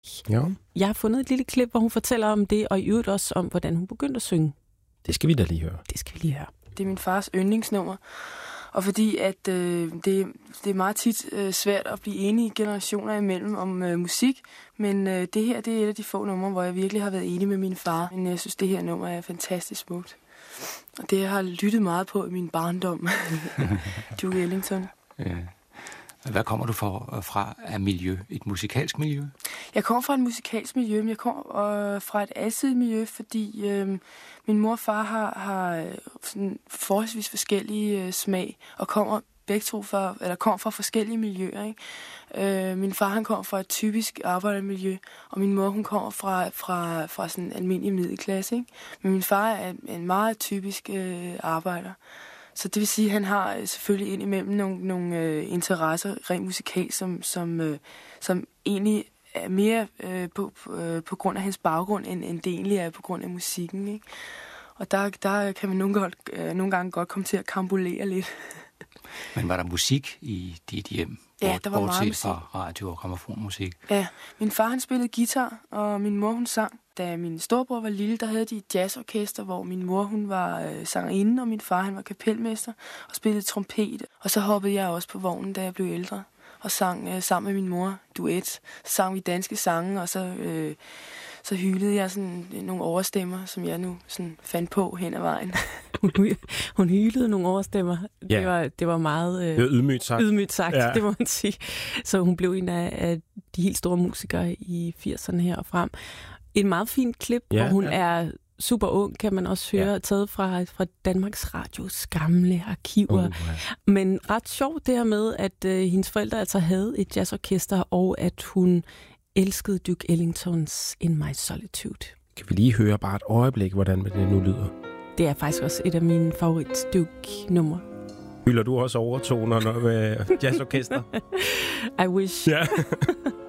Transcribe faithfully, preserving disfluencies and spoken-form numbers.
Ja. Jeg har fundet et lille klip, hvor hun fortæller om det, og i øvrigt også om, hvordan hun begyndte at synge. Det skal vi da lige høre. Det skal vi lige høre. Det er min fars yndlingsnummer, og fordi at øh, det, det er meget tit øh, svært at blive enige generationer imellem om øh, musik, men øh, det her det er et af de få numre, hvor jeg virkelig har været enig med min far. Men jeg synes, det her nummer er fantastisk smukt. Og det jeg har lyttet meget på i min barndom. Duke Ellington. Ja. Hvad kommer du for, fra af miljø? Et musikalsk miljø? Jeg kommer fra et musikalsk miljø, men jeg kommer øh, fra et alsidigt miljø, fordi øh, min mor og far har, har sådan forholdsvis forskellige øh, smag, og kommer begge to fra, eller kommer fra forskellige miljøer. Ikke? Øh, min far han kommer fra et typisk arbejdermiljø, og min mor hun kommer fra, fra, fra sådan en almindelig middelklasse. Ikke? Men min far er en meget typisk øh, arbejder. Så det vil sige, at han har selvfølgelig indimellem nogle, nogle øh, interesser rent musikalt, som, som, øh, som egentlig er mere øh, på, øh, på grund af hans baggrund, end, end det egentlig er på grund af musikken. Ikke? Og der, der kan man nogle, godt, øh, nogle gange godt komme til at karambolere lidt. Men var der musik i dit hjem? Ja, der var meget musik. Fra radio- og grammofonmusik? Ja, min far han spillede guitar, og min mor hun sang. Da min storebror var lille, der havde de et jazzorkester, hvor min mor hun var øh, sangerinde, og min far han var kapelmester og spillede trompet. Og så hoppede jeg også på vognen, da jeg blev ældre, og sang øh, sammen med min mor duet. Så sang vi danske sange, og så, øh, så hylede jeg sådan nogle overstemmer, som jeg nu sådan fandt på hen ad vejen. Hun hylede nogle overstemmer. Ja. Det, var, det var meget øh, det var ydmygt sagt. Ydmygt sagt, ja. Det må man sige. Så hun blev en af, af de helt store musikere i firserne her og frem. En meget fin klip, ja, hvor hun ja. er super ung, kan man også høre, ja. taget fra, fra Danmarks Radios gamle arkiver. Uh, ja. Men ret sjovt det her med, at øh, hendes forældre altså havde et jazzorkester, og at hun elskede Duke Ellingtons In My Solitude. Kan vi lige høre bare et øjeblik, hvordan det nu lyder? Det er faktisk også et af mine favorit Duke-numre. Hylder du også overtoner med jazzorkester? I wish. Ja.